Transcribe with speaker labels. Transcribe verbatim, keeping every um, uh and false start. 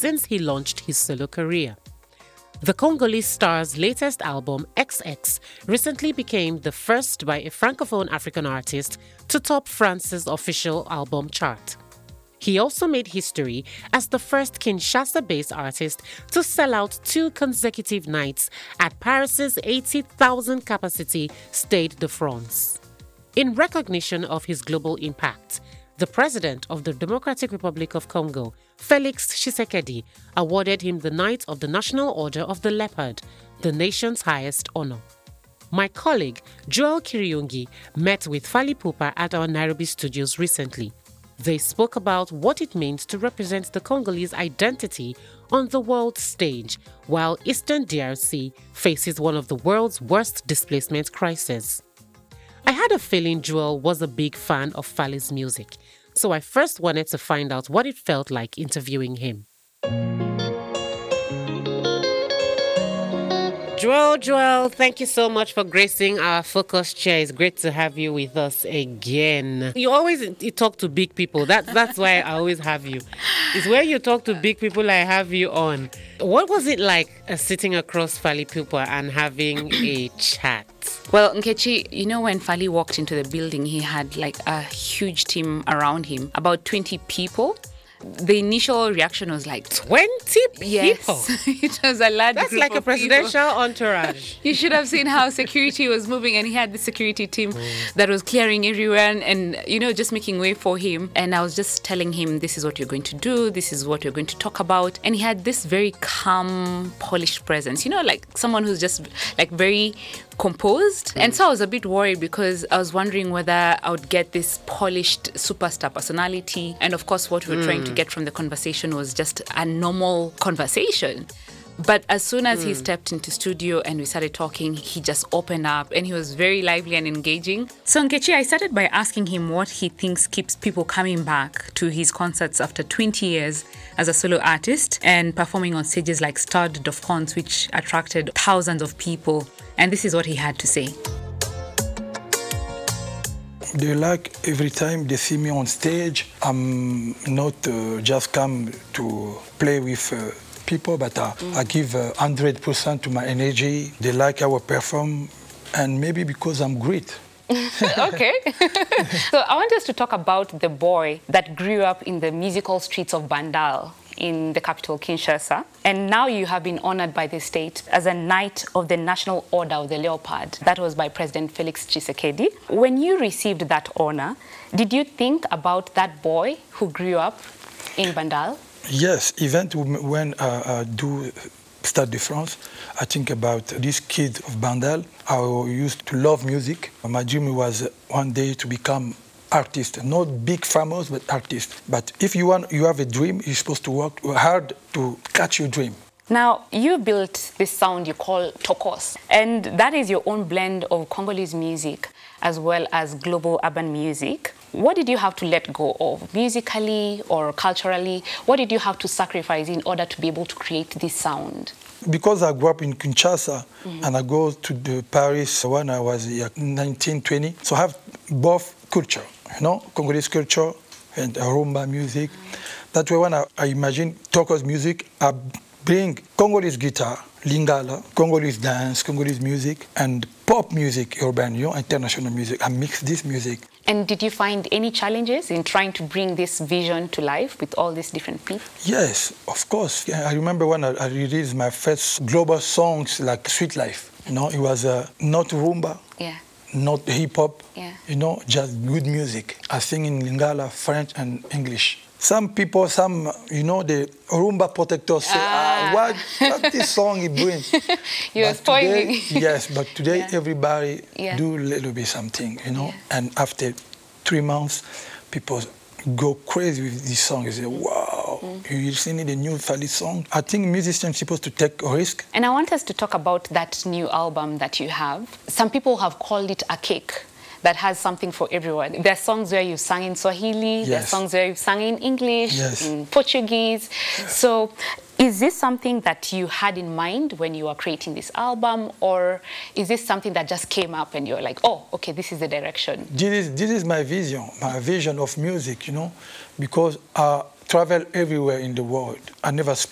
Speaker 1: since he launched his solo career. The Congolese star's latest album, X X, recently became the first by a Francophone African artist to top France's official album chart. He also made history as the first Kinshasa-based artist to sell out two consecutive nights at Paris's eighty thousand capacity Stade de France. In recognition of his global impact, the president of the Democratic Republic of Congo, Felix Tshisekedi, awarded him the Knight of the National Order of the Leopard, the nation's highest honor. My colleague, Joel Kiriungi, met with Fally Ipupa at our Nairobi studios recently. They spoke about what it means to represent the Congolese identity on the world stage, while Eastern D R C faces one of the world's worst displacement crises. I had a feeling Joel was a big fan of Fally's music, so I first wanted to find out what it felt like interviewing him. Joel, Joel, thank you so much for gracing our focus chair. It's great to have you with us again. You always you talk to big people. That, that's why I always have you. It's where you talk to big people I have you on. What was it like uh, sitting across Fally Ipupa and having a chat?
Speaker 2: Well, Nkechi, you know when Fally walked into the building, he had like a huge team around him, about twenty people. The initial reaction was like,
Speaker 1: twenty people?
Speaker 2: Yes, it was a large
Speaker 1: That's
Speaker 2: group
Speaker 1: like a
Speaker 2: of
Speaker 1: presidential
Speaker 2: people.
Speaker 1: Entourage.
Speaker 2: You should have seen how security was moving, and he had the security team mm. that was clearing everyone and, you know, just making way for him. And I was just telling him, this is what you're going to do, this is what you're going to talk about. And he had this very calm, polished presence, you know, like someone who's just like very composed. And so I was a bit worried because I was wondering whether I would get this polished superstar personality. And of course, what we were mm. trying to get from the conversation was just a normal conversation. But as soon as mm. he stepped into studio and we started talking, he just opened up and he was very lively and engaging. So Nkechi, I started by asking him what he thinks keeps people coming back to his concerts after twenty years as a solo artist and performing on stages like Stade de France, which attracted thousands of people. And this is what he had to say.
Speaker 3: They like every time they see me on stage, I'm not uh, just come to play with uh, people, but uh, mm. I give uh, one hundred percent to my energy. They like how I perform, and maybe because I'm great.
Speaker 2: Okay. So I want us to talk about the boy that grew up in the musical streets of Bandal in the capital, Kinshasa. And now you have been honored by the state as a Knight of the National Order of the Leopard. That was by President Felix Tshisekedi. When you received that honor, did you think about that boy who grew up in Bandal?
Speaker 3: Yes, even when I uh, do Stade de France, I think about this kid of Bandal. I used to love music. My dream was one day to become artist, not big famous, but artist. But if you want, you have a dream, you're supposed to work hard to catch your dream.
Speaker 2: Now, you built this sound you call Tokos, and that is your own blend of Congolese music as well as global urban music. What did you have to let go of, musically or culturally? What did you have to sacrifice in order to be able to create this sound?
Speaker 3: Because I grew up in Kinshasa mm-hmm. and I go to the Paris when I was nineteen, twenty, so I have both culture, you know, Congolese culture and rumba music. Mm-hmm. That way when I, I imagine Tokos music, I bring Congolese guitar, Lingala, Congolese dance, Congolese music, and pop music, urban, you know, international music. I mix this music.
Speaker 2: And did you find any challenges in trying to bring this vision to life with all these different people?
Speaker 3: Yes, of course. I remember when I released my first global songs like Sweet Life. You know, it was uh, not rumba,
Speaker 2: yeah.
Speaker 3: not hip-hop,
Speaker 2: yeah.
Speaker 3: you know, just good music. I sing in Lingala, French, and English. Some people, some, you know, the rumba protectors say, ah, ah what, what this song it brings?
Speaker 2: You're spoiling.
Speaker 3: Today, yes, but today
Speaker 2: yeah.
Speaker 3: everybody
Speaker 2: yeah.
Speaker 3: do a little bit something, you know.
Speaker 2: Yeah.
Speaker 3: And after three months, people go crazy with this song. You say, wow, mm. you listening to the new Fally song? I think musicians are supposed to take a risk.
Speaker 2: And I want us to talk about that new album that you have. Some people have called it a cake that has something for everyone. There are songs where you sang in Swahili,
Speaker 3: yes.
Speaker 2: there are songs where you sang in English,
Speaker 3: yes.
Speaker 2: in Portuguese. Yes. So is this something that you had in mind when you were creating this album, or is this something that just came up and you're like, oh, okay, this is the direction?
Speaker 3: This is, this is my vision, my vision of music, you know, because I travel everywhere in the world. I never speak